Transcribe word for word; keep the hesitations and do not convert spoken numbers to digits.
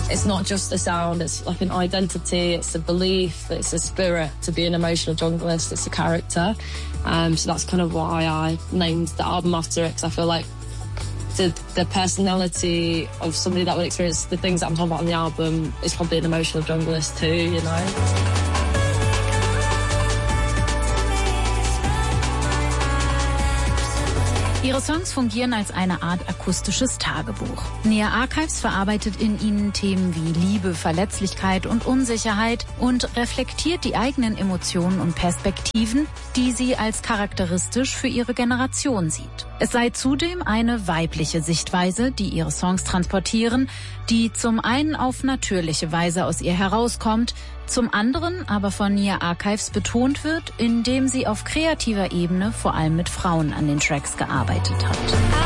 It's not just a sound, it's like an identity, it's a belief, it's a spirit to be an emotional junglist, it's a character. Um, so that's kind of why I named the album after it, because I feel like the, the personality of somebody that would experience the things that I'm talking about on the album is probably an emotional junglist too, you know. Ihre Songs fungieren als eine Art akustisches Tagebuch. Nia Archives verarbeitet in ihnen Themen wie Liebe, Verletzlichkeit und Unsicherheit und reflektiert die eigenen Emotionen und Perspektiven, die sie als charakteristisch für ihre Generation sieht. Es sei zudem eine weibliche Sichtweise, die ihre Songs transportieren, die zum einen auf natürliche Weise aus ihr herauskommt, zum anderen aber von Nia Archives betont wird, indem sie auf kreativer Ebene vor allem mit Frauen an den Tracks gearbeitet hat.